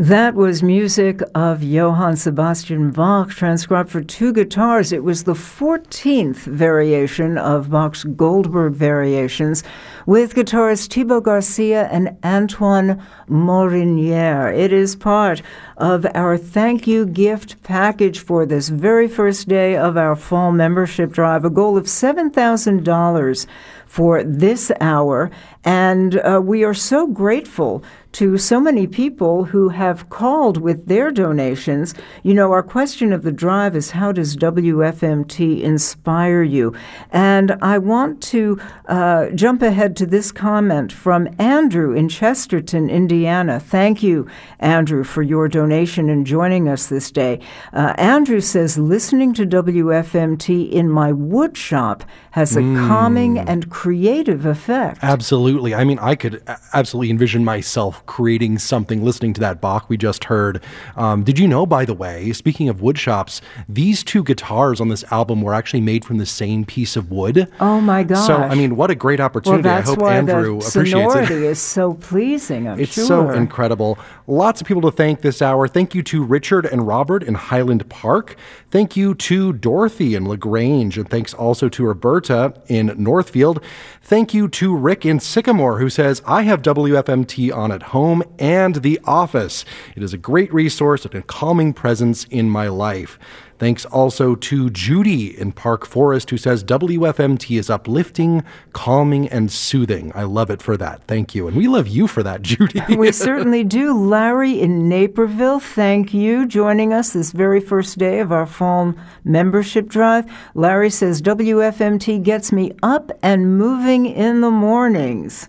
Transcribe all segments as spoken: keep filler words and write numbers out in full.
That was music of Johann Sebastian Bach, transcribed for two guitars. It was the fourteenth variation of Bach's Goldberg Variations with guitarists Thibaut Garcia and Antoine Morinière. It is part of our thank you gift package for this very first day of our fall membership drive, a goal of seven thousand dollars for this hour. And uh, we are so grateful to so many people who have called with their donations. You know, our question of the drive is, how does W F M T inspire you? And I want to uh, jump ahead to this comment from Andrew in Chesterton, Indiana. Thank you, Andrew, for your donation and joining us this day. Uh, Andrew says, listening to W F M T in my wood shop has a mm. calming and creative effect. Absolutely. I mean, I could absolutely envision myself creating something listening to that Bach we just heard. Um, did you know, by the way, speaking of wood shops, these two guitars on this album were actually made from the same piece of wood? Oh my gosh. So, I mean, what a great opportunity. Well, that's I hope why Andrew the appreciates sonority it. is so pleasing, I'm it's sure. so incredible. Lots of people to thank this hour. Thank you to Richard and Robert in Highland Park. Thank you to Dorothy in LaGrange, and thanks also to Roberta in Northfield. Thank you to Rick in Sycamore, who says, I have W F M T on at home and the office. It is a great resource and a calming presence in my life. Thanks also to Judy in Park Forest, who says W F M T is uplifting, calming, and soothing. I love it for that. Thank you. And we love you for that, Judy. We certainly do. Larry in Naperville, thank you, joining us this very first day of our fall membership drive. Larry says W F M T gets me up and moving in the mornings.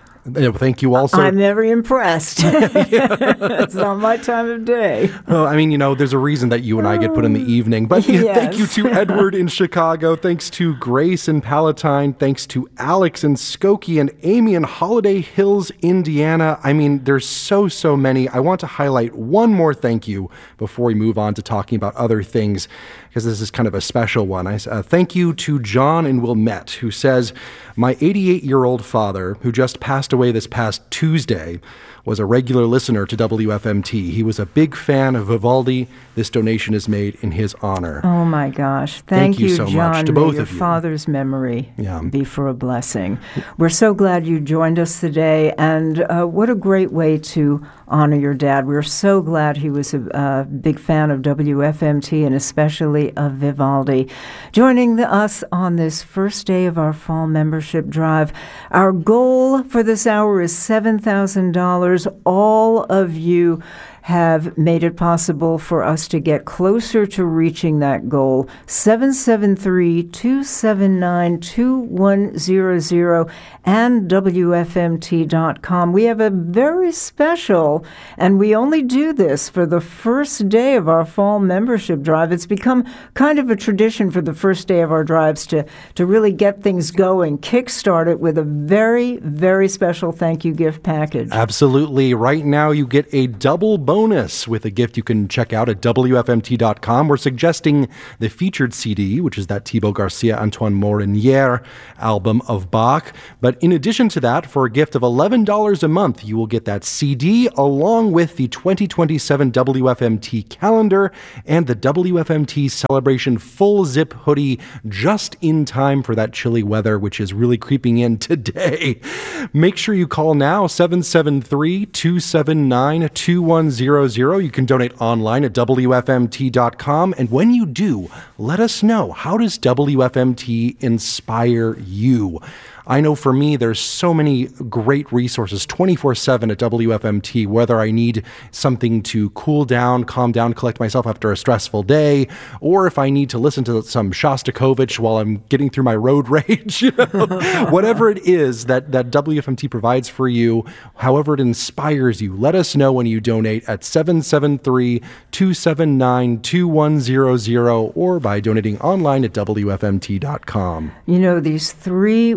Thank you also. I'm very impressed. It's not my time of day. Well, I mean, you know, there's a reason that you and I get put in the evening. But yes. Thank you to Edward in Chicago. Thanks to Grace in Palatine. Thanks to Alex in Skokie and Amy in Holiday Hills, Indiana. I mean, there's so, so many. I want to highlight one more thank you before we move on to talking about other things, because this is kind of a special one. I uh, thank you to John in Wilmette, who says, my eighty-eight-year-old father, who just passed away this past Tuesday, was a regular listener to W F M T. He was a big fan of Vivaldi. This donation is made in his honor. Oh, my gosh. Thank, Thank you, you so John. much to May both your of you. father's memory Yeah. be for a blessing. We're so glad you joined us today, and uh, what a great way to honor your dad. We're so glad he was a, a big fan of W F M T and especially of Vivaldi. Joining the, us on this first day of our fall membership drive, our goal for this hour is seven thousand dollars. All of you have made it possible for us to get closer to reaching that goal. seven seven three, two seven nine, two one zero zero and W F M T dot com. We have a very special, and we only do this for the first day of our fall membership drive. It's become kind of a tradition for the first day of our drives to, to really get things going, kickstart it with a very, very special thank you gift package. Absolutely. Right now you get a double bonus with a gift you can check out at W F M T dot com. We're suggesting the featured C D, which is that Thibaut Garcia, Antoine Morinière album of Bach. But in addition to that, for a gift of eleven dollars a month, you will get that C D along with the twenty twenty-seven W F M T calendar and the W F M T Celebration full zip hoodie just in time for that chilly weather, which is really creeping in today. Make sure you call now, seven seven three, two seven nine, two one zero zero. You can donate online at W F M T dot com. And when you do, let us know, how does W F M T inspire you? I know for me, there's so many great resources twenty-four seven at W F M T, whether I need something to cool down, calm down, collect myself after a stressful day, or if I need to listen to some Shostakovich while I'm getting through my road rage, you know? Whatever it is that, that W F M T provides for you, however it inspires you, let us know when you donate at seven seven three, two seven nine, two one zero zero or by donating online at W F M T dot com. You know, these three wonderful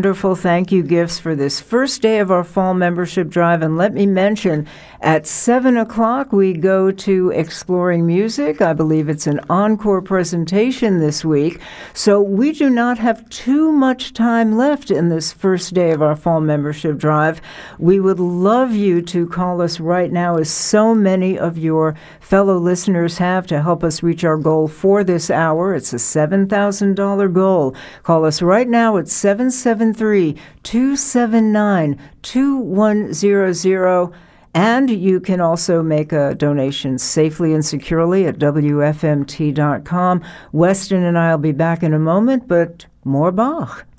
wonderful thank you gifts for this first day of our fall membership drive. And let me mention, at seven o'clock, we go to Exploring Music. I believe it's an encore presentation this week. So we do not have too much time left in this first day of our fall membership drive. We would love you to call us right now, as so many of your fellow listeners have, to help us reach our goal for this hour. It's a seven thousand dollars goal. Call us right now at seven seven three, two seven nine, two one zero zero. And you can also make a donation safely and securely at W F M T dot com. Weston and I will be back in a moment, but more Bach.